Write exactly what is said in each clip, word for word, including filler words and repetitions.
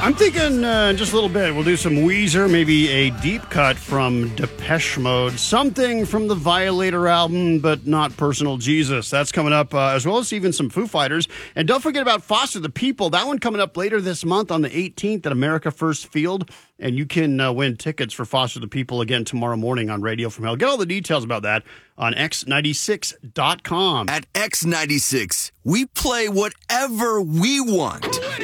I'm thinking uh, just a little bit. We'll do some Weezer, maybe a deep cut from Depeche Mode, something from the Violator album, but not Personal Jesus. That's coming up, uh, as well as even some Foo Fighters. And don't forget about Foster the People. That one coming up later this month on the eighteenth at America First Field. And you can uh, win tickets for Foster the People again tomorrow morning on Radio from Hell. Get all the details about that on X ninety-six dot com. At X ninety-six, we play whatever we want.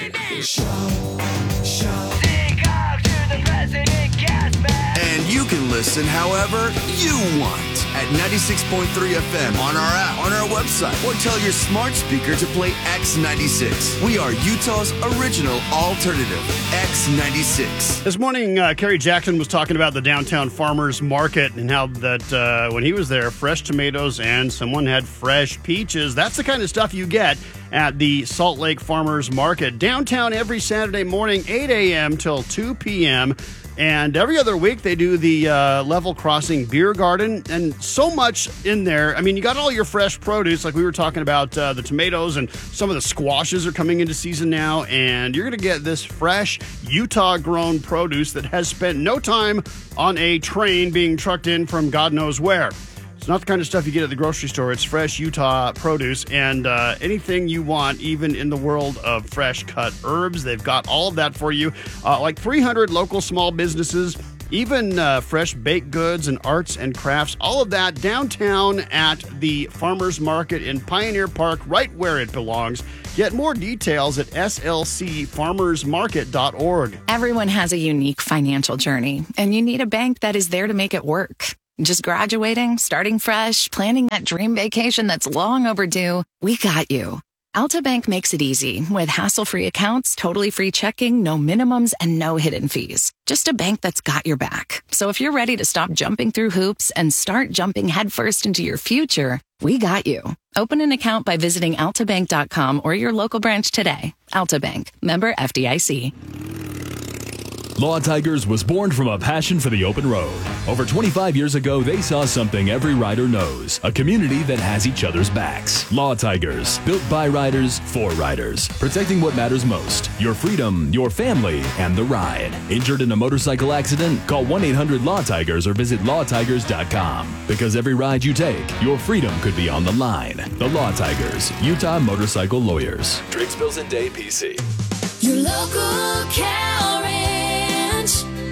And you can listen however you want at ninety-six point three F M, on our app, on our website, or tell your smart speaker to play X ninety-six. We are Utah's original alternative, X ninety-six. This morning, uh, Kerry Jackson was talking about the downtown farmers market and how that uh, when he was there, fresh tomatoes and someone had fresh peaches. That's the kind of stuff you get at the Salt Lake Farmers Market. Downtown every Saturday morning, eight a.m. till two p.m., and every other week, they do the uh, Level Crossing Beer Garden, and so much in there. I mean, you got all your fresh produce, like we were talking about uh, the tomatoes, and some of the squashes are coming into season now, and you're going to get this fresh Utah-grown produce that has spent no time on a train being trucked in from God knows where. It's not the kind of stuff you get at the grocery store. It's fresh Utah produce, and uh, anything you want, even in the world of fresh cut herbs, they've got all of that for you. Uh, like three hundred local small businesses, even uh, fresh baked goods and arts and crafts, all of that downtown at the Farmers Market in Pioneer Park, right where it belongs. Get more details at S L C farmers market dot org. Everyone has a unique financial journey, and you need a bank that is there to make it work. Just graduating, starting fresh, planning that dream vacation that's long overdue, we got you. Alta Bank makes it easy with hassle-free accounts, totally free checking, no minimums, and no hidden fees. Just a bank that's got your back. So if you're ready to stop jumping through hoops and start jumping headfirst into your future, we got you. Open an account by visiting alta bank dot com or your local branch today. Alta Bank, member F D I C. Law Tigers was born from a passion for the open road. Over twenty-five years ago, they saw something every rider knows, a community that has each other's backs. Law Tigers, built by riders, for riders, protecting what matters most, your freedom, your family, and the ride. Injured in a motorcycle accident? Call one eight hundred law tigers or visit law tigers dot com. Because every ride you take, your freedom could be on the line. The Law Tigers, Utah Motorcycle Lawyers. Drakes Bills and Day, P C. Your local Cal Ranch,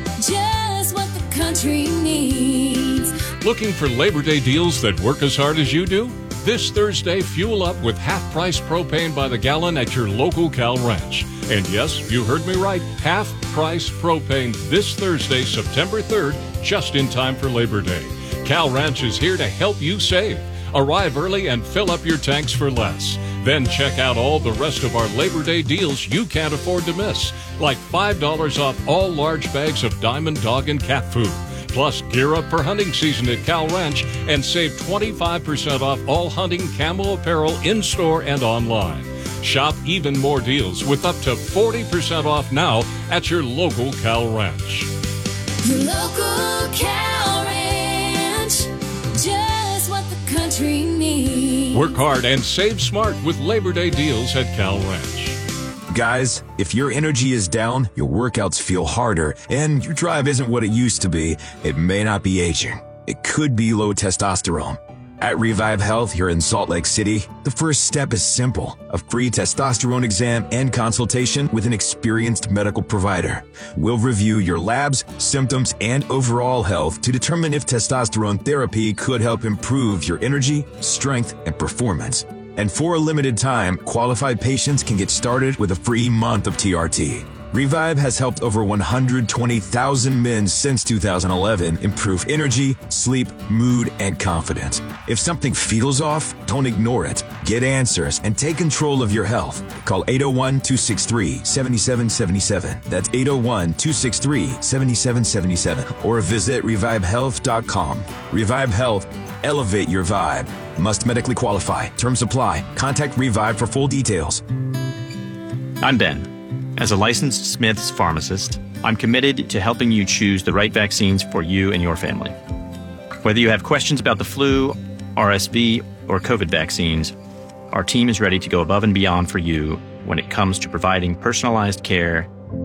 just what the country needs. Looking for Labor Day deals that work as hard as you do? This Thursday, fuel up with half-price propane by the gallon at your local Cal Ranch. And yes, you heard me right, half-price propane this Thursday, September third, just in time for Labor Day. Cal Ranch is here to help you save. Arrive early and fill up your tanks for less. Then check out all the rest of our Labor Day deals you can't afford to miss, like five dollars off all large bags of Diamond Dog and Cat food. Plus, gear up for hunting season at Cal Ranch and save twenty-five percent off all hunting camo apparel in-store and online. Shop even more deals with up to forty percent off now at your local Cal Ranch. Your local Cal Ranch, just what the country needs. Work hard and save smart with Labor Day deals at Cal Ranch. Guys, if your energy is down, your workouts feel harder, and your drive isn't what it used to be, it may not be aging. It could be low testosterone. At Revive Health here in Salt Lake City, the first step is simple: a free testosterone exam and consultation with an experienced medical provider. We'll review your labs, symptoms, and overall health to determine if testosterone therapy could help improve your energy, strength, and performance. And for a limited time, qualified patients can get started with a free month of T R T. Revive has helped over one hundred twenty thousand men since two thousand eleven improve energy, sleep, mood, and confidence. If something feels off, don't ignore it. Get answers and take control of your health. Call eight oh one, two six three, seven seven seven seven. That's eight oh one, two six three, seven seven seven seven. Or visit revive health dot com. Revive Health. Elevate your vibe. Must medically qualify. Terms apply. Contact Revive for full details. I'm Ben. As a licensed Smith's pharmacist, I'm committed to helping you choose the right vaccines for you and your family. Whether you have questions about the flu, R S V, or COVID vaccines, our team is ready to go above and beyond for you when it comes to providing personalized care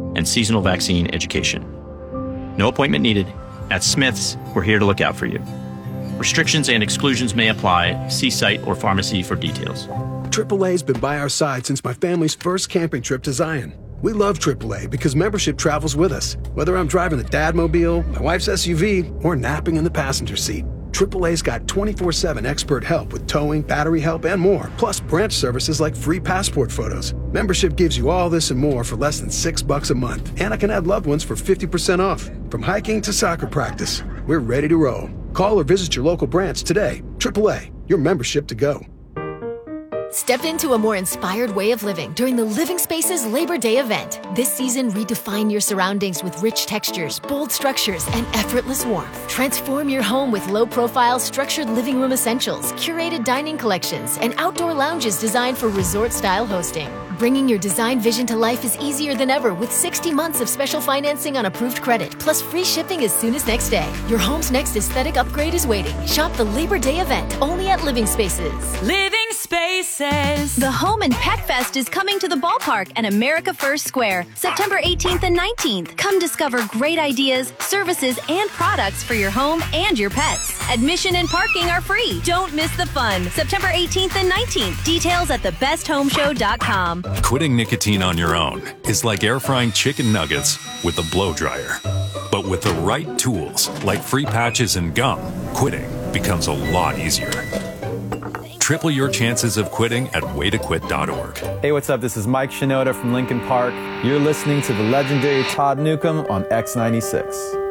and seasonal vaccine education. No appointment needed. At Smith's, we're here to look out for you. Restrictions and exclusions may apply. See site or pharmacy for details. triple A's been by our side since my family's first camping trip to Zion. We love triple A because membership travels with us, whether I'm driving the Dadmobile, my wife's S U V, or napping in the passenger seat. triple A's got twenty-four seven expert help with towing, battery help, and more, plus branch services like free passport photos. Membership gives you all this and more for less than six bucks a month, and I can add loved ones for fifty percent off. From hiking to soccer practice, we're ready to roll. Call or visit your local branch today. triple A, your membership to go. Step into a more inspired way of living during the Living Spaces Labor Day event. This season, redefine your surroundings with rich textures, bold structures, and effortless warmth. Transform your home with low-profile, structured living room essentials, curated dining collections, and outdoor lounges designed for resort-style hosting. Bringing your design vision to life is easier than ever with sixty months of special financing on approved credit, plus free shipping as soon as next day. Your home's next aesthetic upgrade is waiting. Shop the Labor Day event only at Living Spaces. Living Spaces. The Home and Pet Fest is coming to the ballpark and America First Square, September eighteenth and nineteenth. Come discover great ideas, services, and products for your home and your pets. Admission and parking are free. Don't miss the fun. September eighteenth and nineteenth. Details at the best home show dot com. Quitting nicotine on your own is like air frying chicken nuggets with a blow dryer. But with the right tools, like free patches and gum, quitting becomes a lot easier. Triple your chances of quitting at way to quit dot org. Hey, what's up? This is Mike Shinoda from Lincoln Park. You're listening to the legendary Todd Newcomb on X ninety-six.